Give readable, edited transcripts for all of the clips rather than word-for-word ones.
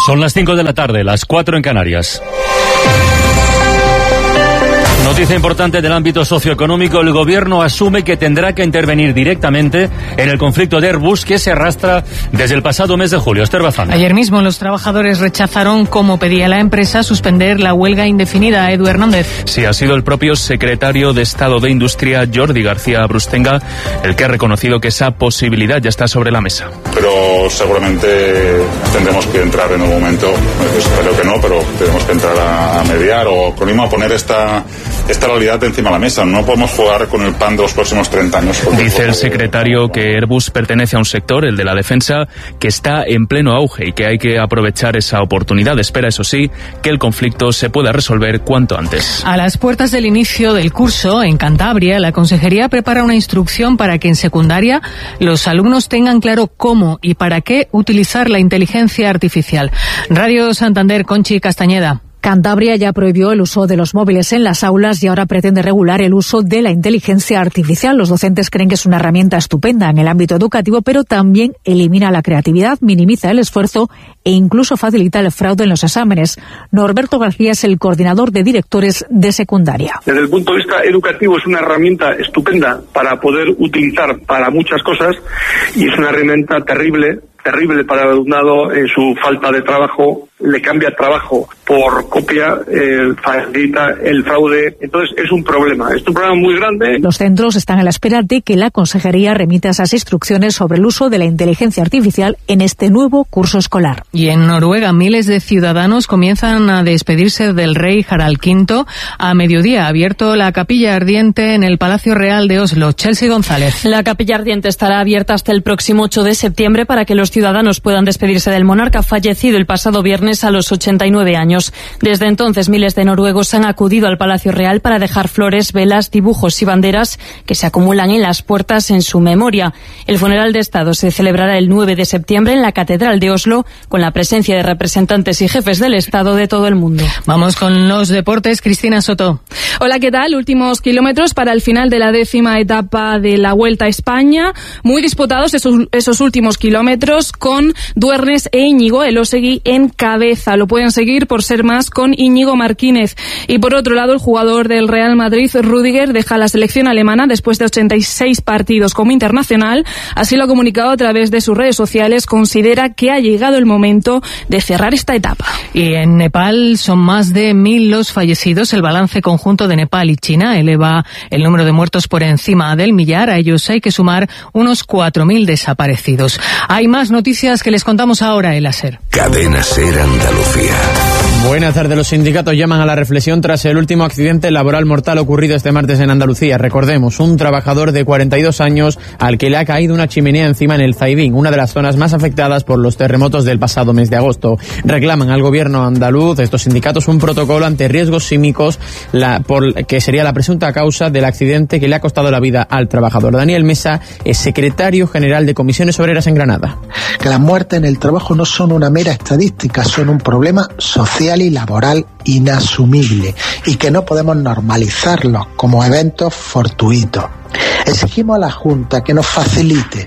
Son las 5 de la tarde, las 4 en Canarias. Noticia importante del ámbito socioeconómico. El gobierno asume que tendrá que intervenir directamente en el conflicto de Airbus que se arrastra desde el pasado mes de julio. Esther Bazán. Ayer mismo los trabajadores rechazaron, como pedía la empresa, suspender la huelga indefinida. Edu Hernández. Sí, ha sido el propio secretario de Estado de Industria, Jordi García Brustenga, el que ha reconocido que esa posibilidad ya está sobre la mesa. Pero seguramente tendremos que entrar en un momento, espero que no, pero tenemos que entrar a mediar o con a poner esta realidad encima de la mesa. No podemos jugar con el pan de los próximos 30 años. Dice el secretario que Airbus pertenece a un sector, el de la defensa, que está en pleno auge y que hay que aprovechar esa oportunidad. Espera, eso sí, que el conflicto se pueda resolver cuanto antes. A las puertas del inicio del curso, en Cantabria, la Consejería prepara una instrucción para que en secundaria los alumnos tengan claro cómo y para qué utilizar la inteligencia artificial. Radio Santander, Conchi Castañeda. Cantabria ya prohibió el uso de los móviles en las aulas y ahora pretende regular el uso de la inteligencia artificial. Los docentes creen que es una herramienta estupenda en el ámbito educativo, pero también elimina la creatividad, minimiza el esfuerzo e incluso facilita el fraude en los exámenes. Norberto García es el coordinador de directores de secundaria. Desde el punto de vista educativo es una herramienta estupenda para poder utilizar para muchas cosas y es una herramienta terrible para el alumnado en su falta de trabajo, le cambia trabajo por copia, facilita el fraude. Entonces es un problema muy grande. Los centros están a la espera de que la Consejería remita esas instrucciones sobre el uso de la inteligencia artificial en este nuevo curso escolar. Y en Noruega, miles de ciudadanos comienzan a despedirse del rey Harald V. A mediodía ha abierto la capilla ardiente en el Palacio Real de Oslo. Chelsea González. La capilla ardiente estará abierta hasta el próximo 8 de septiembre para que los ciudadanos puedan despedirse del monarca fallecido el pasado viernes a los 89 años. Desde entonces, miles de noruegos han acudido al Palacio Real para dejar flores, velas, dibujos y banderas que se acumulan en las puertas en su memoria. El funeral de Estado se celebrará el 9 de septiembre en la Catedral de Oslo, con la presencia de representantes y jefes del Estado de todo el mundo. Vamos con los deportes. Cristina Soto. Hola, ¿qué tal? Últimos kilómetros para el final de la 10ª etapa de la Vuelta a España. Muy disputados esos últimos kilómetros, con Duernes e Íñigo Elósegui en cabeza. Lo pueden seguir por ser más con Íñigo Martínez. Y por otro lado, el jugador del Real Madrid, Rüdiger, deja la selección alemana después de 86 partidos como internacional. Así lo ha comunicado a través de sus redes sociales. Considera que ha llegado el momento de cerrar esta etapa. Y en Nepal son más de 1.000 los fallecidos. El balance conjunto de Nepal y China eleva el número de muertos por encima del millar. A ellos hay que sumar unos 4.000 desaparecidos. Hay más noticias que les contamos ahora en la SER. Cadena SER Andalucía. Buenas tardes. Los sindicatos llaman a la reflexión tras el último accidente laboral mortal ocurrido este martes en Andalucía. Recordemos, un trabajador de 42 años al que le ha caído una chimenea encima en el Zaidín, una de las zonas más afectadas por los terremotos del pasado mes de agosto. Reclaman al gobierno andaluz, estos sindicatos, un protocolo ante riesgos sísmicos, que sería la presunta causa del accidente que le ha costado la vida al trabajador. Daniel Mesa es secretario general de Comisiones Obreras en Granada. Que las muertes en el trabajo no son una mera estadística, son un problema social y laboral inasumible y que no podemos normalizarlos como eventos fortuitos. Exigimos a la Junta que nos facilite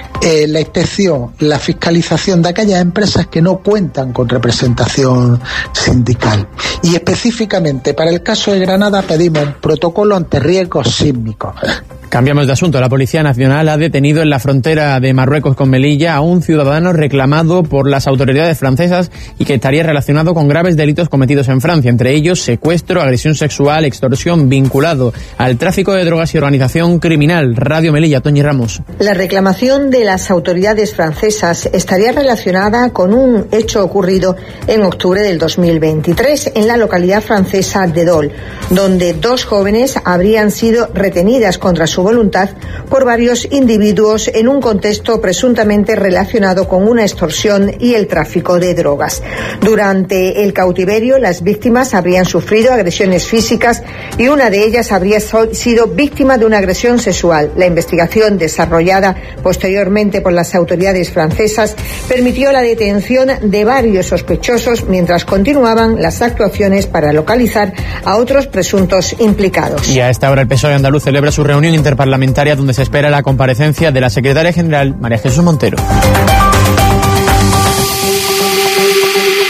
la inspección, la fiscalización de aquellas empresas que no cuentan con representación sindical. Y específicamente para el caso de Granada pedimos un protocolo ante riesgos sísmicos. Cambiamos de asunto. La Policía Nacional ha detenido en la frontera de Marruecos con Melilla a un ciudadano reclamado por las autoridades francesas y que estaría relacionado con graves delitos cometidos en Francia, entre ellos secuestro, agresión sexual, extorsión, vinculado al tráfico de drogas y organización criminal. Radio Melilla, Toñi Ramos. La reclamación de las autoridades francesas estaría relacionada con un hecho ocurrido en octubre del 2023 en la localidad francesa de Dole, donde 2 jóvenes habrían sido retenidas contra su voluntad por varios individuos en un contexto presuntamente relacionado con una extorsión y el tráfico de drogas. Durante el cautiverio, las víctimas habrían sufrido agresiones físicas y una de ellas habría sido víctima de una agresión sexual. La investigación desarrollada posteriormente por las autoridades francesas permitió la detención de varios sospechosos mientras continuaban las actuaciones para localizar a otros presuntos implicados. Y a esta hora el PSOE andaluz celebra su reunión interparlamentaria donde se espera la comparecencia de la secretaria general María Jesús Montero.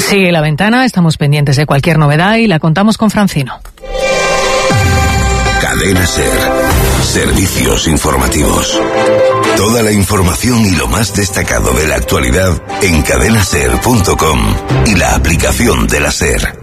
Sigue La Ventana, estamos pendientes de cualquier novedad y la contamos con Francino. Cadena SER. Servicios informativos. Toda la información y lo más destacado de la actualidad en cadenaser.com y la aplicación de la SER.